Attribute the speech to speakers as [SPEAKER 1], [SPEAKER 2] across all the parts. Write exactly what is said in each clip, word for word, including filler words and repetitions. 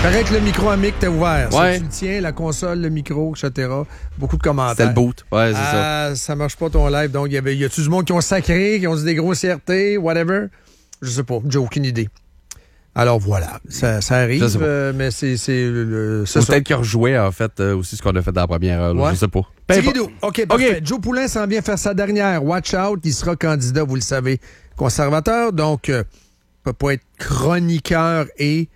[SPEAKER 1] Paraît que le micro à mic t'es ouvert.
[SPEAKER 2] Ouais.
[SPEAKER 1] Ça, tu le tiens, la console, le micro, et cetera. Beaucoup de commentaires.
[SPEAKER 2] C'était le boot. Ouais, c'est
[SPEAKER 1] ah,
[SPEAKER 2] ça.
[SPEAKER 1] Ça marche pas ton live. Donc, y avait, y a-tu du monde qui ont sacré, qui ont dit des grossièretés, whatever? Je sais pas. J'ai aucune idée. Alors voilà, ça, ça arrive, euh, mais c'est, c'est, le, c'est
[SPEAKER 2] Ou
[SPEAKER 1] ça.
[SPEAKER 2] peut-être qu'il rejouait, en fait, euh, aussi ce qu'on a fait dans la première heure.
[SPEAKER 1] Ouais.
[SPEAKER 2] Je sais pas.
[SPEAKER 1] Tigidou. OK, parfait.
[SPEAKER 2] Okay.
[SPEAKER 1] Joe Poulin s'en vient faire sa dernière. Watch out, il sera candidat, vous le savez, conservateur. Donc, euh, peut pas être chroniqueur et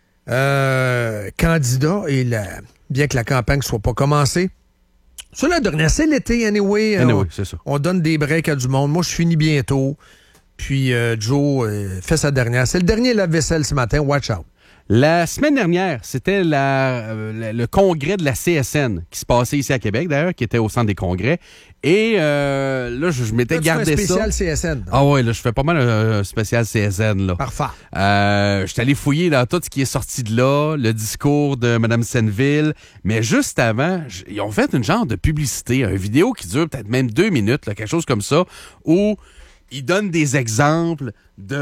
[SPEAKER 1] euh, candidat. Et la, bien que la campagne soit pas commencée. C'est la dernière, c'est l'été, anyway.
[SPEAKER 2] Anyway,
[SPEAKER 1] on,
[SPEAKER 2] c'est ça.
[SPEAKER 1] On donne des breaks à du monde. Moi, je finis bientôt. Puis euh, Joe euh, fait sa dernière. C'est le dernier lave-vaisselle ce matin. Watch out.
[SPEAKER 2] La semaine dernière, c'était la, euh, le congrès de la C S N qui se passait ici à Québec, d'ailleurs, qui était au centre des congrès. Et euh, là, je, je m'étais
[SPEAKER 1] là,
[SPEAKER 2] gardé ça.
[SPEAKER 1] Tu fais un spécial ça. C S N. Donc.
[SPEAKER 2] Ah ouais, là, je fais pas mal un, un spécial C S N, là.
[SPEAKER 1] Parfait.
[SPEAKER 2] Euh, je suis allé fouiller dans tout ce qui est sorti de là, le discours de Mme Senneville. Mais juste avant, ils ont fait une genre de publicité, une vidéo qui dure peut-être même deux minutes, là, quelque chose comme ça, où il donne des exemples de,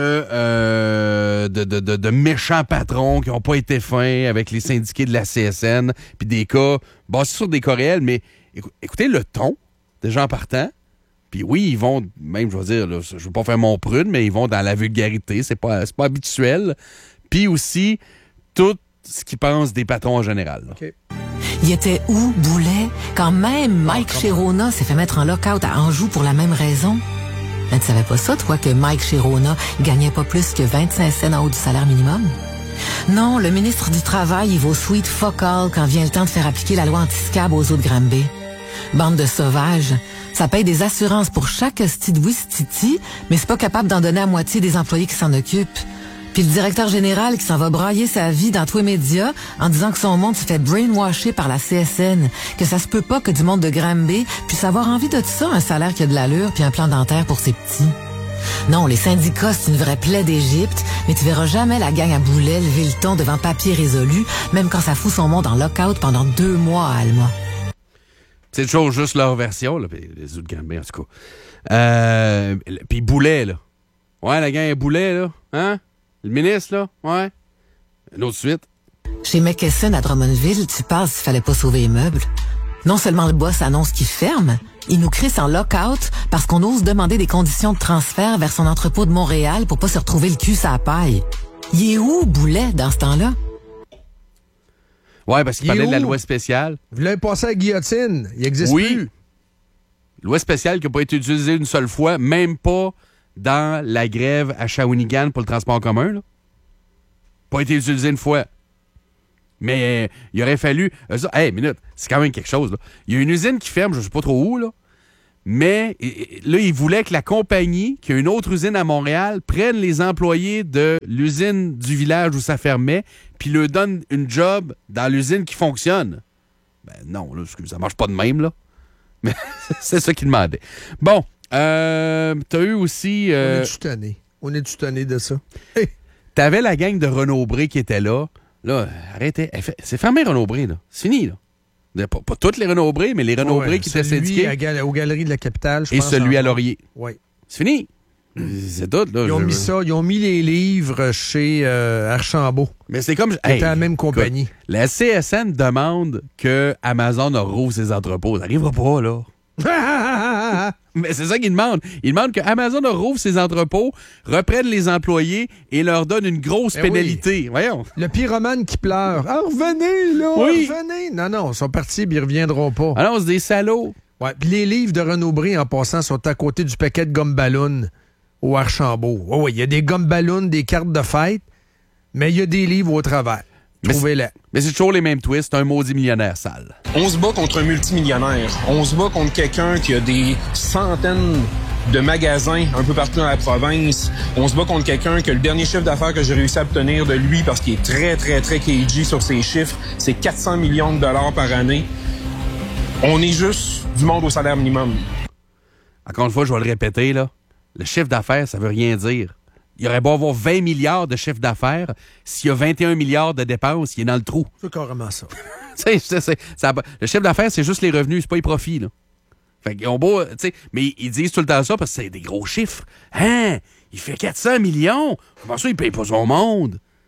[SPEAKER 2] euh, de, de, de, de méchants patrons qui n'ont pas été fins avec les syndiqués de la C S N, puis des cas, bon, c'est sur des cas réels, mais écoutez le ton des gens partants. Puis oui, ils vont, même, je vais dire, là, je ne veux pas faire mon prude, mais ils vont dans la vulgarité, c'est pas, c'est pas habituel. Puis aussi, tout ce qu'ils pensent des patrons en général.
[SPEAKER 1] OK.
[SPEAKER 3] Il était où, Boulet, quand même Mike oh, Chirona s'est fait mettre en lock-out à Anjou pour la même raison? Ben, tu savais pas ça, toi, que Mike Chirona gagnait pas plus que vingt-cinq cents en haut du salaire minimum? Non, le ministre du Travail, il vaut sweet fuck all quand vient le temps de faire appliquer la loi anti-scab aux eaux de Granby. Bande de sauvages. Ça paye des assurances pour chaque hostie de Wistiti, mais c'est pas capable d'en donner à moitié des employés qui s'en occupent. Puis le directeur général qui s'en va brailler sa vie dans tous les médias en disant que son monde se fait brainwasher par la C S N, que ça se peut pas que du monde de Granby puisse avoir envie de tout ça, un salaire qui a de l'allure puis un plan dentaire pour ses petits. Non, les syndicats, c'est une vraie plaie d'Égypte, mais tu verras jamais la gang à Boulet lever le ton devant papier résolu, même quand ça fout son monde en lock-out pendant deux mois à Alma.
[SPEAKER 2] C'est toujours juste leur version, là, les autres Granby, en tout cas. Euh, puis Boulet, là. Ouais, la gang à Boulet, là. Hein? Le ministre, là, ouais. Une autre suite.
[SPEAKER 3] Chez McKesson à Drummondville, tu parles s'il fallait pas sauver les meubles. Non seulement le boss annonce qu'il ferme, il nous crée en lock-out parce qu'on ose demander des conditions de transfert vers son entrepôt de Montréal pour pas se retrouver le cul sur la paille. Il est où, Boulet, dans ce temps-là?
[SPEAKER 2] Ouais, parce qu'il
[SPEAKER 1] il
[SPEAKER 2] parlait de la
[SPEAKER 1] où?
[SPEAKER 2] loi spéciale.
[SPEAKER 1] Vous l'avez passé à la guillotine. Il n'existe
[SPEAKER 2] oui.
[SPEAKER 1] plus.
[SPEAKER 2] Loi spéciale qui n'a pas été utilisée une seule fois, même pas dans la grève à Shawinigan pour le transport en commun. Là. Pas été utilisé une fois. Mais euh, il aurait fallu... Euh, ça, hey, minute, c'est quand même quelque chose. Là. Il y a une usine qui ferme, je sais pas trop où, là. Mais et, là, il voulait que la compagnie, qui a une autre usine à Montréal, prenne les employés de l'usine du village où ça fermait, puis leur donne une job dans l'usine qui fonctionne. Ben non, là, ça marche pas de même, là. Mais c'est ça qu'il demandait. Bon, euh, t'as eu aussi... Euh,
[SPEAKER 1] On est-tu tanné? On est-tu tanné de ça?
[SPEAKER 2] T'avais la gang de Renaud-Bré qui était là. Là, arrêtez. C'est fermé, Renaud-Bré, là. C'est fini, là. Pas, pas toutes les Renaud-Bré, mais les Renaud-Bré ouais, qui étaient syndiqués.
[SPEAKER 1] À, aux Galeries de la Capitale, je
[SPEAKER 2] et
[SPEAKER 1] pense.
[SPEAKER 2] Et celui à Laurier.
[SPEAKER 1] Oui.
[SPEAKER 2] C'est fini. C'est tout, là.
[SPEAKER 1] Ils ont
[SPEAKER 2] je...
[SPEAKER 1] mis ça, ils ont mis les livres chez euh, Archambault.
[SPEAKER 2] Mais c'est comme...
[SPEAKER 1] C'était hey, la même compagnie.
[SPEAKER 2] Écoute, la C S N demande que Amazon rouvre ses entrepôts. Ça n'arrivera pas, là. Mais c'est ça qu'ils demandent. Ils demandent que Amazon rouvre ses entrepôts, reprenne les employés et leur donne une grosse eh pénalité.
[SPEAKER 1] Oui.
[SPEAKER 2] Voyons.
[SPEAKER 1] Le pyromane qui pleure. Ah, revenez, là!
[SPEAKER 2] Oui.
[SPEAKER 1] Revenez! Non, non, ils sont partis, puis ils reviendront pas.
[SPEAKER 2] Alors, c'est des salauds.
[SPEAKER 1] Ouais, puis les livres de Renaud-Bré, en passant, sont à côté du paquet de gomme ballon au Archambault. Oui, oui, il y a des gomme ballon, des cartes de fête, mais il y a des livres au travers. Trouvez-les.
[SPEAKER 2] Mais c'est toujours les mêmes twists. Un maudit millionnaire sale.
[SPEAKER 4] On se bat contre un multimillionnaire. On se bat contre quelqu'un qui a des centaines de magasins un peu partout dans la province. On se bat contre quelqu'un que le dernier chiffre d'affaires que j'ai réussi à obtenir de lui, parce qu'il est très, très, très cagey sur ses chiffres, c'est quatre cents millions de dollars par année. On est juste du monde au salaire minimum.
[SPEAKER 2] Encore une fois, je vais le répéter, là. Le chiffre d'affaires, ça veut rien dire. Il aurait beau avoir vingt milliards de chiffre d'affaires. S'il y a vingt et un milliards de dépenses, il est dans le trou.
[SPEAKER 1] C'est carrément ça.
[SPEAKER 2] c'est, c'est, ça. Le chiffre d'affaires, c'est juste les revenus, c'est pas les profits. Là. Fait qu'ils ont beau, t'sais, mais ils disent tout le temps ça parce que c'est des gros chiffres. Hein? Il fait quatre cents millions. Comment ça, il paye pas son monde?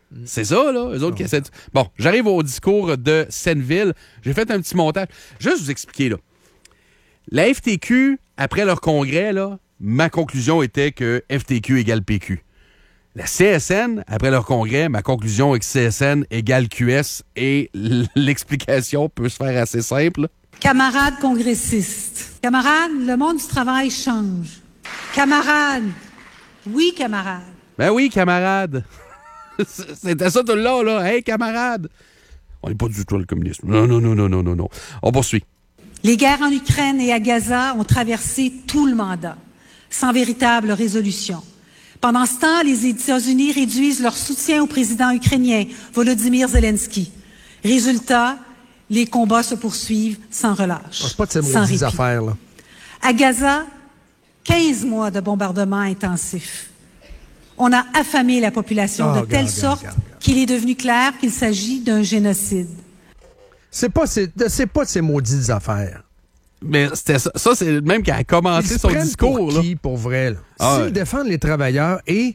[SPEAKER 2] C'est ça, là, eux autres qui essaient de... Bon, j'arrive au discours de Senneville. J'ai fait un petit montage. Juste vous expliquer, là. La F T Q, après leur congrès, là, ma conclusion était que F T Q égale P Q. La C S N, après leur congrès, ma conclusion est que C S N égale Q S et l'explication peut se faire assez simple.
[SPEAKER 5] Camarades congressistes, camarades, le monde du travail change. Camarades, oui, camarades.
[SPEAKER 2] Ben oui, camarades. C'était ça tout le long, là. Hey, camarades. On n'est pas du tout le communisme. Non, non, non, non, non, non, non. On poursuit.
[SPEAKER 5] Les guerres en Ukraine et à Gaza ont traversé tout le mandat, sans véritable résolution. Pendant ce temps, les États-Unis réduisent leur soutien au président ukrainien, Volodymyr Zelensky. Résultat, les combats se poursuivent sans relâche.
[SPEAKER 1] C'est pas de ces maudites affaires, là.
[SPEAKER 5] À Gaza, quinze mois de bombardements intensifs. On a affamé la population
[SPEAKER 1] oh,
[SPEAKER 5] de
[SPEAKER 1] regarde,
[SPEAKER 5] telle
[SPEAKER 1] regarde,
[SPEAKER 5] sorte
[SPEAKER 1] regarde, regarde.
[SPEAKER 5] qu'il est devenu clair qu'il s'agit d'un génocide.
[SPEAKER 1] C'est pas, c'est, c'est pas de ces maudites affaires.
[SPEAKER 2] Mais c'était ça, ça c'est le même qui a commencé
[SPEAKER 1] Ils
[SPEAKER 2] son
[SPEAKER 1] se prennent
[SPEAKER 2] discours.
[SPEAKER 1] Pour
[SPEAKER 2] là.
[SPEAKER 1] qui, pour vrai? Là?
[SPEAKER 2] Ah
[SPEAKER 1] S'ils
[SPEAKER 2] ouais.
[SPEAKER 1] défendent les travailleurs et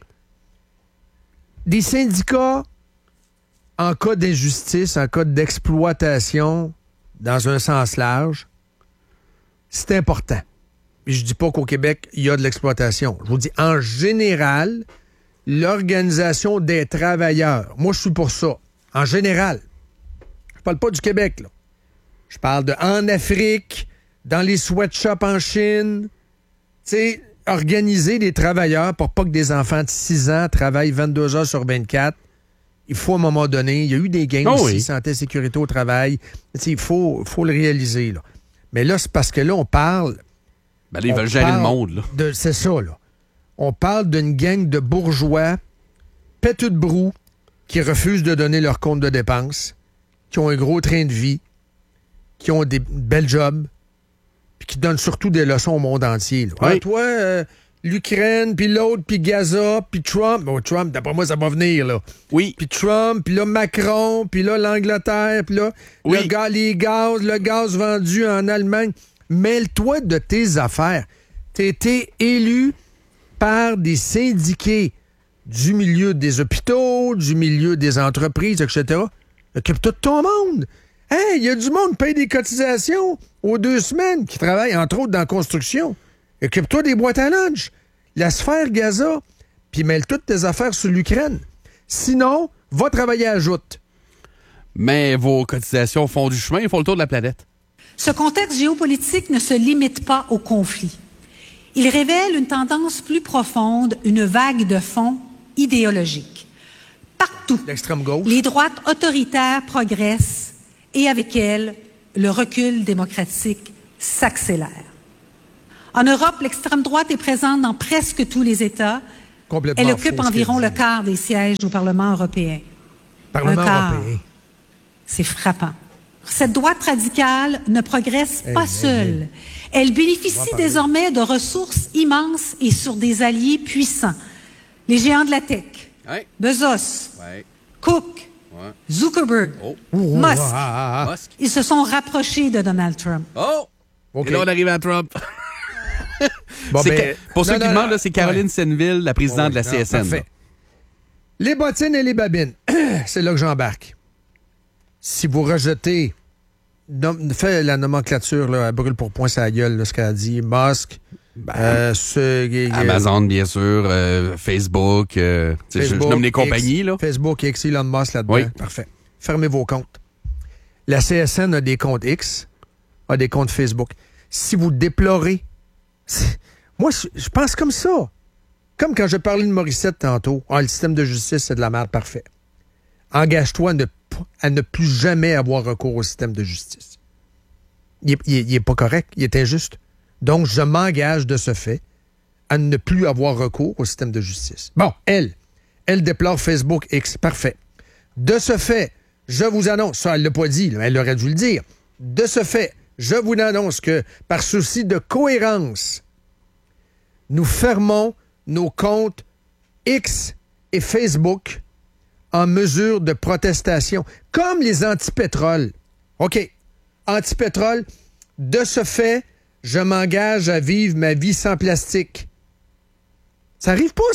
[SPEAKER 1] des syndicats en cas d'injustice, en cas d'exploitation, dans un sens large, c'est important. Et je dis pas qu'au Québec, il y a de l'exploitation. Je vous dis, en général, l'organisation des travailleurs, moi, je suis pour ça. En général. Je parle pas du Québec, là. Je parle de en Afrique, dans les sweatshops en Chine. Tu sais, organiser les travailleurs pour pas que des enfants de six ans travaillent vingt-deux heures sur vingt-quatre. Il faut, à un moment donné, il y a eu des gains
[SPEAKER 2] oh
[SPEAKER 1] aussi,
[SPEAKER 2] oui.
[SPEAKER 1] santé, sécurité au travail. Tu sais, il faut, faut le réaliser, là. Mais là, c'est parce que là, on parle...
[SPEAKER 2] Ben là, ils
[SPEAKER 1] on
[SPEAKER 2] veulent gérer le
[SPEAKER 1] parle
[SPEAKER 2] monde, là.
[SPEAKER 1] de- c'est ça, là. On parle d'une gang de bourgeois péteux de brou qui refusent de donner leur compte de dépenses, qui ont un gros train de vie, qui ont des belles jobs, puis qui donnent surtout des leçons au monde entier. Là.
[SPEAKER 2] Oui.
[SPEAKER 1] Ah, toi, euh, l'Ukraine, puis l'autre, puis Gaza, puis Trump. Bon, Trump, d'après moi, ça va venir, là.
[SPEAKER 2] Oui.
[SPEAKER 1] Puis Trump, puis là, Macron, puis là, l'Angleterre, puis là,
[SPEAKER 2] Oui.
[SPEAKER 1] le ga- les gaz, le gaz vendu en Allemagne. Mêle-toi de tes affaires. T'as été élu par des syndiqués du milieu des hôpitaux, du milieu des entreprises, et cetera. Occupe-toi de ton monde. Hey, il y a du monde qui paye des cotisations aux deux semaines, qui travaille, entre autres, dans la construction. Occupe-toi des boîtes à lunch. La sphère Gaza, puis mêle toutes tes affaires sur l'Ukraine. Sinon, va travailler à Joute.
[SPEAKER 2] Mais vos cotisations font du chemin, ils font le tour de la planète.
[SPEAKER 5] Ce contexte géopolitique ne se limite pas au conflit. Il révèle une tendance plus profonde, une vague de fond idéologique. Partout,
[SPEAKER 1] L'extrême gauche.
[SPEAKER 5] les droites autoritaires progressent et avec elles, le recul démocratique s'accélère. En Europe, l'extrême droite est présente dans presque tous les États.
[SPEAKER 1] Complètement
[SPEAKER 5] Elle
[SPEAKER 1] faux,
[SPEAKER 5] occupe
[SPEAKER 1] ce
[SPEAKER 5] environ
[SPEAKER 1] qu'elle
[SPEAKER 5] le
[SPEAKER 1] dit.
[SPEAKER 5] quart des sièges au Parlement européen.
[SPEAKER 1] Parlement
[SPEAKER 5] un quart.
[SPEAKER 1] européen.
[SPEAKER 5] C'est frappant. Cette droite radicale ne progresse
[SPEAKER 1] Hey,
[SPEAKER 5] pas
[SPEAKER 1] hey,
[SPEAKER 5] seule. Elle bénéficie
[SPEAKER 1] parler.
[SPEAKER 5] désormais de ressources immenses et sur des alliés puissants. Les géants de la tech,
[SPEAKER 2] Ouais.
[SPEAKER 5] Bezos,
[SPEAKER 2] Ouais.
[SPEAKER 5] Cook,
[SPEAKER 2] Ouais.
[SPEAKER 5] Zuckerberg,
[SPEAKER 2] Oh.
[SPEAKER 1] Oh,
[SPEAKER 5] Musk.
[SPEAKER 1] ah, ah, ah.
[SPEAKER 2] Musk.
[SPEAKER 5] Ils se sont rapprochés de Donald Trump.
[SPEAKER 2] Oh!
[SPEAKER 1] OK.
[SPEAKER 2] Et là, on arrive à Trump.
[SPEAKER 1] Bon,
[SPEAKER 2] C'est
[SPEAKER 1] ben,
[SPEAKER 2] que- pour ceux
[SPEAKER 1] non,
[SPEAKER 2] qui
[SPEAKER 1] non,
[SPEAKER 2] demandent,
[SPEAKER 1] non,
[SPEAKER 2] là, c'est Caroline
[SPEAKER 1] ouais.
[SPEAKER 2] Senneville, la présidente
[SPEAKER 1] Oui,
[SPEAKER 2] de la
[SPEAKER 1] non,
[SPEAKER 2] C S N.
[SPEAKER 1] parfait. Les bottines et les babines. C'est là que j'embarque. Si vous rejetez, nom- fais la nomenclature, là, elle brûle pour point sa gueule, là, ce qu'elle a dit. Musk, euh, ce-
[SPEAKER 2] Amazon, bien sûr, euh, Facebook, euh, tu sais, je, je
[SPEAKER 1] Facebook,
[SPEAKER 2] nomme les
[SPEAKER 1] X,
[SPEAKER 2] compagnies, là.
[SPEAKER 1] Facebook, X, Elon Musk là-dedans.
[SPEAKER 2] Oui.
[SPEAKER 1] Parfait. Fermez vos comptes. La C S N a des comptes X, a des comptes Facebook. Si vous déplorez, c'est- moi, je, je pense comme ça. Comme quand je parlais de Morissette tantôt. Ah, le système de justice, c'est de la merde. Parfait. Engage-toi à ne, p- à ne plus jamais avoir recours au système de justice. Il est, il est- il est pas correct. Il est injuste. Donc, je m'engage de ce fait à ne plus avoir recours au système de justice. Bon, elle, elle déplore Facebook X. Parfait. De ce fait, je vous annonce, ça, elle l'a pas dit, là, elle aurait dû le dire. De ce fait, je vous annonce que, par souci de cohérence, nous fermons nos comptes X et Facebook en mesure de protestation, comme les anti-pétrole. OK. Anti-pétrole, de ce fait, je m'engage à vivre ma vie sans plastique. Ça arrive pas, ça.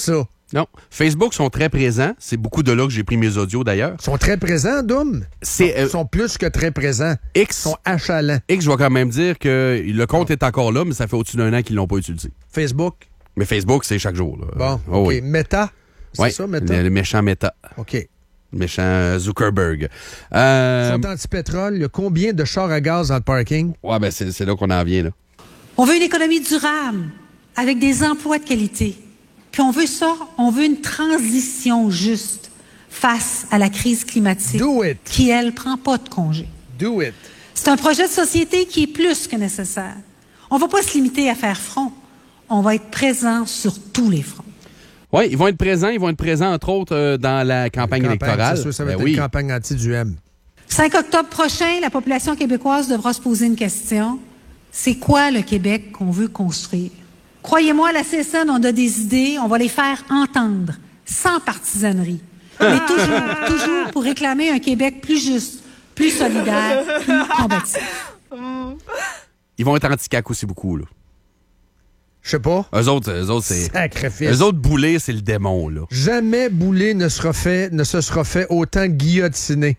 [SPEAKER 2] Non. Facebook sont très présents. C'est beaucoup de là que j'ai pris mes audios, d'ailleurs.
[SPEAKER 1] Ils sont très présents, Doom.
[SPEAKER 2] C'est, euh,
[SPEAKER 1] Ils sont plus que très présents.
[SPEAKER 2] X,
[SPEAKER 1] Ils sont achalants.
[SPEAKER 2] X, je vais quand même dire que le compte est encore là, mais ça fait au-dessus d'un an qu'ils l'ont pas utilisé.
[SPEAKER 1] Facebook.
[SPEAKER 2] Mais Facebook, c'est chaque jour. Là.
[SPEAKER 1] Bon,
[SPEAKER 2] Oh,
[SPEAKER 1] OK.
[SPEAKER 2] oui.
[SPEAKER 1] Meta. C'est
[SPEAKER 2] Ouais,
[SPEAKER 1] ça, Meta?
[SPEAKER 2] Le, le méchant Meta.
[SPEAKER 1] OK.
[SPEAKER 2] Le méchant Zuckerberg. Euh,
[SPEAKER 1] Ils sont anti-pétrole. Il y a combien de chars à gaz dans le parking?
[SPEAKER 2] ouais, ben c'est, c'est là qu'on en vient, là.
[SPEAKER 5] On veut une économie durable, avec des emplois de qualité. Puis on veut ça, on veut une transition juste face à la crise climatique.
[SPEAKER 1] Do it.
[SPEAKER 5] Qui, elle, prend pas de congé.
[SPEAKER 1] Do it.
[SPEAKER 5] C'est un projet de société qui est plus que nécessaire. On va pas se limiter à faire front. On va être présent sur tous les fronts.
[SPEAKER 2] Oui, ils vont être présents. Ils vont être présents, entre autres, euh, dans la campagne,
[SPEAKER 1] Campagne,
[SPEAKER 2] électorale.
[SPEAKER 1] C'est sûr, ça va
[SPEAKER 2] Ben
[SPEAKER 1] être
[SPEAKER 2] oui.
[SPEAKER 1] une campagne anti-du M.
[SPEAKER 5] cinq octobre prochain, la population québécoise devra se poser une question. C'est quoi le Québec qu'on veut construire? Croyez-moi, la C S N, on a des idées, on va les faire entendre, sans partisanerie. Mais toujours, toujours pour réclamer un Québec plus juste, plus solidaire, plus combatif.
[SPEAKER 2] Ils vont être anti-C A Q aussi beaucoup, là.
[SPEAKER 1] Je sais pas.
[SPEAKER 2] Eux autres, eux autres, c'est...
[SPEAKER 1] Sacrifice.
[SPEAKER 2] Eux autres, Boulay, c'est le démon, là.
[SPEAKER 1] Jamais Boulay ne, sera fait, ne se sera fait autant guillotiner.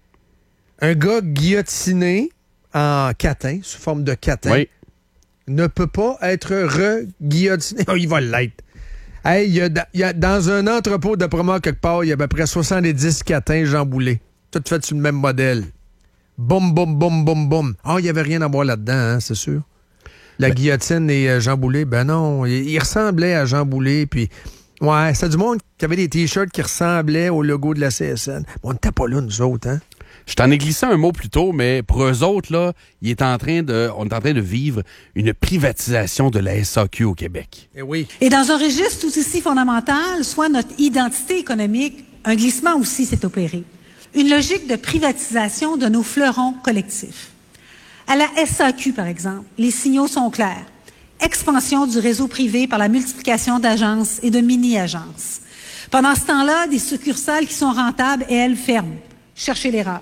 [SPEAKER 1] Un gars guillotiné en catin, sous forme de catin,
[SPEAKER 2] Oui.
[SPEAKER 1] ne peut pas être re-guillotiné. Oh, il va l'être. Hey, il y a, il y a, dans un entrepôt de promo quelque part, il y a à peu près soixante-dix catins Jean Boulay. Tout fait sur le même modèle. Boum, boum, boum, boum, boum. Ah, il n'y avait rien à voir là-dedans, hein, c'est sûr. La
[SPEAKER 2] ben,
[SPEAKER 1] guillotine et euh, Jean Boulay, ben non, il, il ressemblait à Jean Boulay, puis ouais, c'était du monde qui avait des t-shirts qui ressemblaient au logo de la C S N. Bon, on n'était pas là, nous autres, hein?
[SPEAKER 2] Je t'en ai glissé un mot plus tôt, mais pour eux autres, là, il est en train de, on est en train de vivre une privatisation de la S A Q au Québec.
[SPEAKER 1] Eh oui.
[SPEAKER 5] Et dans un registre tout aussi fondamental, soit notre identité économique, un glissement aussi s'est opéré. Une logique de privatisation de nos fleurons collectifs. À la S A Q, par exemple, les signaux sont clairs. Expansion du réseau privé par la multiplication d'agences et de mini-agences. Pendant ce temps-là, des succursales qui sont rentables et elles ferment. Cherchez l'erreur.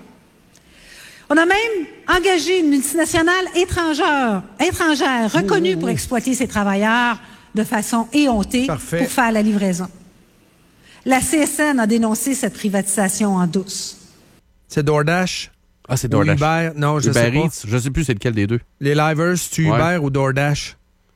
[SPEAKER 5] On a même engagé une multinationale étrangère, étrangère reconnue pour exploiter ses travailleurs de façon éhontée
[SPEAKER 1] Parfait.
[SPEAKER 5] pour faire la livraison. La C S N a dénoncé cette privatisation en douce.
[SPEAKER 1] C'est DoorDash?
[SPEAKER 2] Ah, c'est
[SPEAKER 1] Ou
[SPEAKER 2] DoorDash.
[SPEAKER 1] Uber? Non, je
[SPEAKER 2] Uber
[SPEAKER 1] sais pas.
[SPEAKER 2] Eats, je sais plus c'est lequel des deux.
[SPEAKER 1] Les livers, tu
[SPEAKER 2] Ouais.
[SPEAKER 1] Uber ou DoorDash?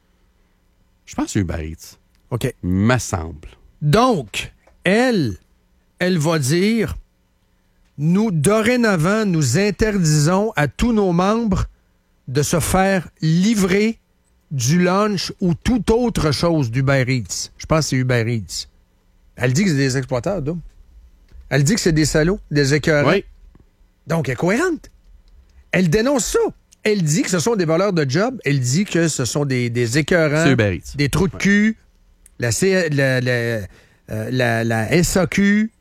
[SPEAKER 2] Je pense que c'est Uber Eats.
[SPEAKER 1] OK.
[SPEAKER 2] Me semble.
[SPEAKER 1] Donc, elle, elle va dire, nous, dorénavant, nous interdisons à tous nos membres de se faire livrer du lunch ou toute autre chose d'Uber Eats. Je pense que c'est Uber Eats. Elle dit que c'est des exploiteurs, donc. Elle dit que c'est des salauds, des écœurants.
[SPEAKER 2] Oui.
[SPEAKER 1] Donc, elle est cohérente. Elle dénonce ça. Elle dit que ce sont des voleurs de job. Elle dit que ce sont des, des écœurants,
[SPEAKER 2] C'est Uber Eats.
[SPEAKER 1] des trous de cul. La, C- la, la, euh, la, la S A Q